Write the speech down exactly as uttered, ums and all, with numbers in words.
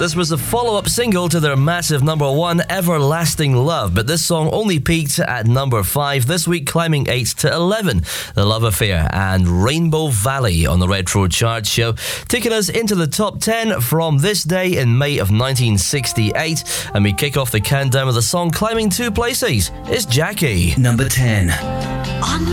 This was the follow-up single to their massive number one, Everlasting Love, but this song only peaked at number five, this week climbing eight to eleven. The Love Affair and Rainbow Valley on the Retro Chart Show, taking us into the top ten from this day in May of nineteen sixty-eight, and we kick off the countdown with a song climbing two places. It's Jackie. Number ten. On